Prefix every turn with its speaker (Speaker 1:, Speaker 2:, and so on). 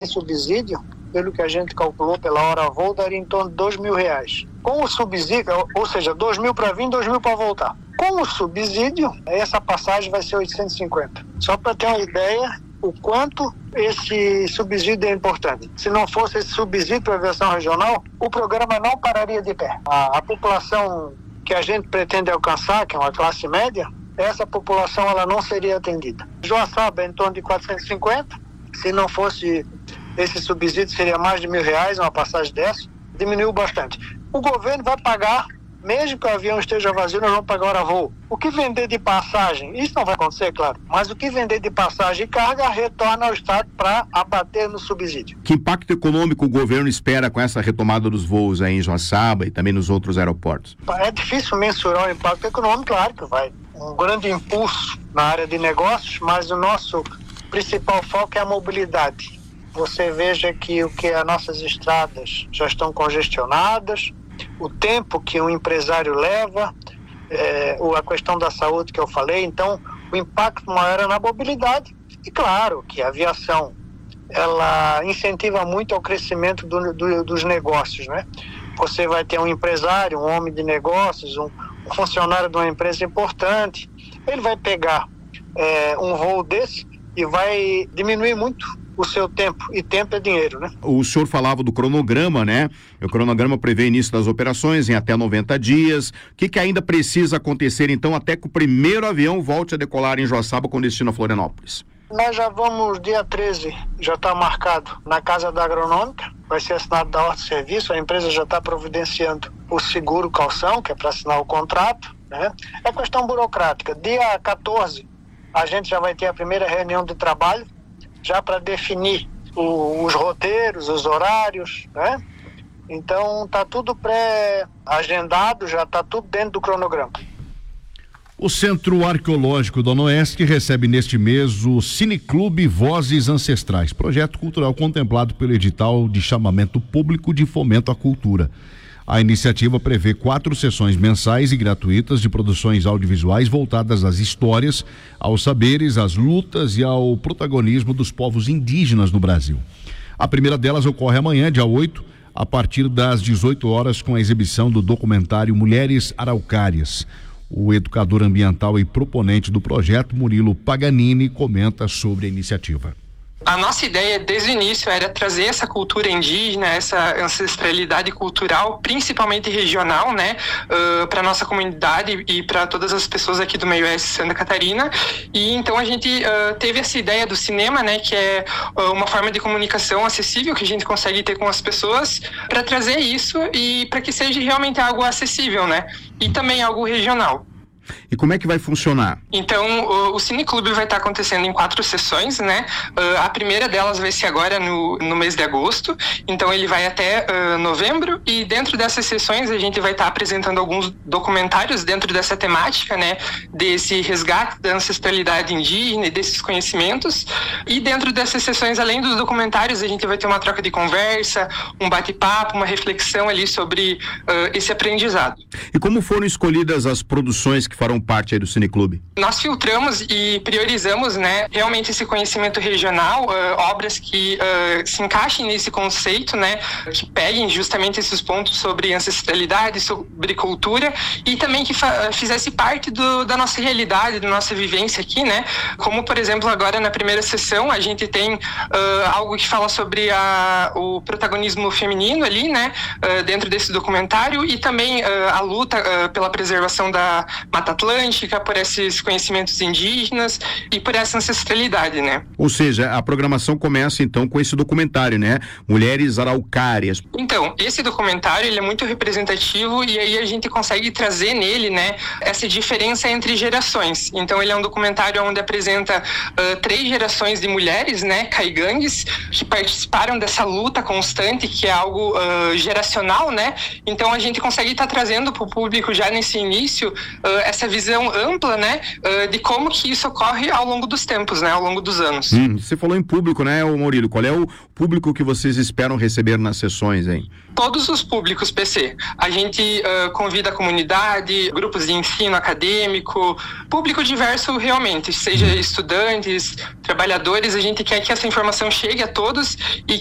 Speaker 1: subsídio, pelo que a gente calculou pela hora voo, daria em torno de R$2.000. Com o subsídio, ou seja, 2.000 para vir, 2.000 para voltar. Com o subsídio, essa passagem vai ser 850. Só para ter uma ideia, o quanto esse subsídio é importante. Se não fosse esse subsídio para a aviação regional, o programa não pararia de pé. A população que a gente pretende alcançar, que é uma classe média, essa população ela não seria atendida. Joaçaba é em torno de 450. Se não fosse esse subsídio, seria mais de R$1.000 uma passagem dessa. Diminuiu bastante. O governo vai pagar, mesmo que o avião esteja vazio, nós vamos pagar hora voo. O que vender de passagem, isso não vai acontecer, claro, mas o que vender de passagem e carga retorna ao Estado para abater no subsídio.
Speaker 2: Que impacto econômico o governo espera com essa retomada dos voos aí em Joaçaba e também nos outros aeroportos?
Speaker 1: É difícil mensurar o impacto econômico, claro que vai. Um grande impulso na área de negócios, mas o nosso principal foco é a mobilidade. Você veja que as nossas estradas já estão congestionadas, o tempo que um empresário leva, a questão da saúde que eu falei, então o impacto maior é na mobilidade. E claro que a aviação, ela incentiva muito ao crescimento dos negócios, né? Você vai ter um empresário, um homem de negócios, um funcionário de uma empresa importante, ele vai pegar um voo desse e vai diminuir muito o seu tempo, e tempo é dinheiro, né?
Speaker 2: O senhor falava do cronograma, né? O cronograma prevê início das operações em até 90 dias. O que ainda precisa acontecer, então, até que o primeiro avião volte a decolar em Joaçaba com destino a Florianópolis?
Speaker 1: Nós já vamos, dia 13, já está marcado na Casa da Agronômica, vai ser assinado da ordem de serviço, a empresa já está providenciando o seguro calção, que é para assinar o contrato, né? É questão burocrática. Dia 14, a gente já vai ter a primeira reunião de trabalho, já para definir os roteiros, os horários, né? Então está tudo pré-agendado, já está tudo dentro do cronograma.
Speaker 3: O Centro Arqueológico Dona Oeste recebe neste mês o Cineclube Vozes Ancestrais, projeto cultural contemplado pelo edital de chamamento público de fomento à cultura. A iniciativa prevê 4 sessões mensais e gratuitas de produções audiovisuais voltadas às histórias, aos saberes, às lutas e ao protagonismo dos povos indígenas no Brasil. A primeira delas ocorre amanhã, dia 8, a partir das 18 horas, com a exibição do documentário Mulheres Araucárias. O educador ambiental e proponente do projeto, Murilo Paganini, comenta sobre a iniciativa.
Speaker 4: A nossa ideia desde o início era trazer essa cultura indígena, essa ancestralidade cultural, principalmente regional, né, para nossa comunidade e para todas as pessoas aqui do meio oeste de Santa Catarina. E então a gente teve essa ideia do cinema, né, que é uma forma de comunicação acessível que a gente consegue ter com as pessoas, para trazer isso e para que seja realmente algo acessível, né, e também algo regional.
Speaker 2: E como é que vai funcionar?
Speaker 4: Então, o Cineclube vai estar acontecendo em 4 sessões, né? A primeira delas vai ser agora no mês de agosto, então ele vai até novembro, e dentro dessas sessões a gente vai estar apresentando alguns documentários dentro dessa temática, né? Desse resgate da ancestralidade indígena e desses conhecimentos. E dentro dessas sessões, além dos documentários, a gente vai ter uma troca de conversa, um bate-papo, uma reflexão ali sobre esse aprendizado.
Speaker 2: E como foram escolhidas as produções que farão parte aí do Cineclube?
Speaker 4: Nós filtramos e priorizamos, né, realmente esse conhecimento regional, obras que se encaixem nesse conceito, né, que peguem justamente esses pontos sobre ancestralidade, sobre cultura, e também que fizesse parte da nossa realidade, da nossa vivência aqui, né, como por exemplo agora na primeira sessão a gente tem algo que fala sobre o protagonismo feminino ali, né, dentro desse documentário, e também a luta pela preservação da Mata Atlântica, por esses conhecimentos indígenas e por essa ancestralidade, né?
Speaker 2: Ou seja, a programação começa então com esse documentário, né? Mulheres Araucárias.
Speaker 4: Então, esse documentário, ele é muito representativo, e aí a gente consegue trazer nele, né, essa diferença entre gerações. Então, ele é um documentário onde apresenta 3 gerações de mulheres, né, caigangues, que participaram dessa luta constante, que é algo geracional, né? Então, a gente consegue estar trazendo para o público já nesse início essa visão ampla, né, de como que isso ocorre ao longo dos tempos, né, ao longo dos anos.
Speaker 2: Você falou em público, né, Murilo? Qual é o público que vocês esperam receber nas sessões, hein?
Speaker 4: Todos os públicos, PC. A gente convida a comunidade, grupos de ensino acadêmico, público diverso realmente, seja estudantes, trabalhadores. A gente quer que essa informação chegue a todos e